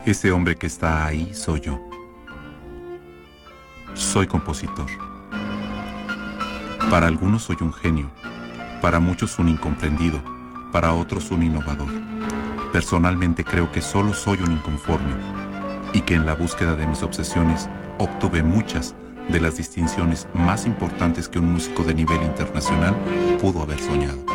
Ese hombre que está ahí soy yo. Soy compositor. Para algunos soy un genio, para muchos un incomprendido, para otros un innovador. Personalmente creo que solo soy un inconforme y que en la búsqueda de mis obsesiones obtuve muchas de las distinciones más importantes que un músico de nivel internacional pudo haber soñado.